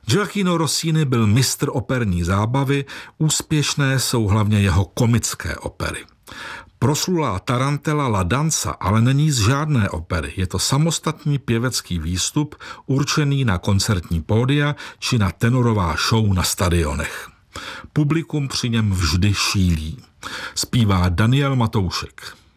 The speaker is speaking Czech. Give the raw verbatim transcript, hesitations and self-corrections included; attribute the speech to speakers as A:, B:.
A: Gioachino Rossini byl mistr operní zábavy, úspěšné jsou hlavně jeho komické opery. Proslulá tarantela La Danza ale není z žádné opery. Je to samostatný pěvecký výstup určený na koncertní pódia či na tenorová show na stadionech. Publikum při něm vždy šílí. Zpívá Daniel Matoušek.